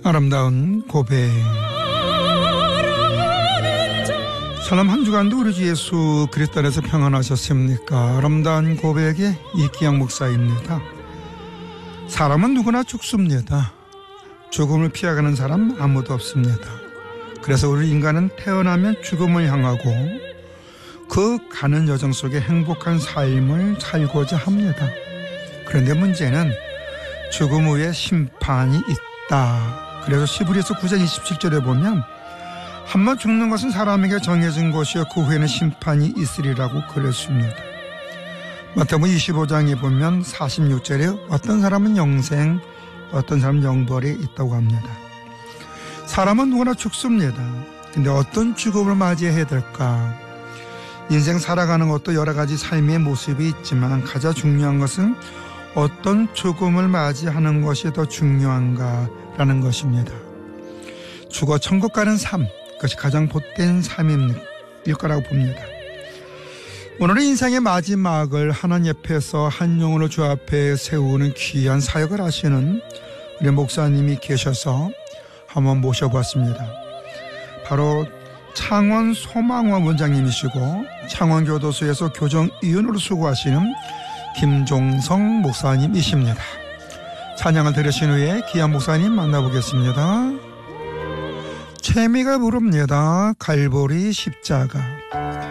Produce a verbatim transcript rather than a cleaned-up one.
아름다운 고백. 사람 한 주간도 우리 주 예수 그리스도 안에서 평안하셨습니까? 아름다운 고백의 이기영 목사입니다. 사람은 누구나 죽습니다. 죽음을 피해가는 사람 아무도 없습니다. 그래서 우리 인간은 태어나면 죽음을 향하고 그 가는 여정 속에 행복한 삶을 살고자 합니다. 그런데 문제는 죽음 후에 심판이 있다. 그래서 시브리서 구 장 이십칠 절에 보면 한번 죽는 것은 사람에게 정해진 것이요 그 후에는 심판이 있으리라고 그랬습니다. 마태복음 이십오 장에 보면 사십육 절에 어떤 사람은 영생, 어떤 사람은 영벌이 있다고 합니다. 사람은 누구나 죽습니다. 근데 어떤 죽음을 맞이해야 될까? 인생 살아가는 것도 여러 가지 삶의 모습이 있지만 가장 중요한 것은 어떤 죽음을 맞이하는 것이 더 중요한가라는 것입니다. 죽어 천국 가는 삶, 그것이 가장 복된 삶일 거라고 봅니다. 오늘은 인생의 마지막을 하나님 옆에서 한 영혼을 주 앞에 세우는 귀한 사역을 하시는 우리 목사님이 계셔서 한번 모셔봤습니다. 바로 창원 소망원 원장님이시고 창원교도소에서 교정위원으로 수고하시는 김종성 목사님이십니다. 찬양을 들으신 후에 귀한 목사님 만나보겠습니다. 채미가 부릅니다. 갈보리 십자가.